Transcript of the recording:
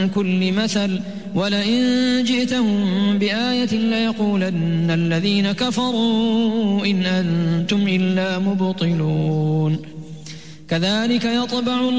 كل مثل ولئن جئتهم بآية ليقولن الذين كفروا إن أنتم إلا مبطلون كذلك يطبع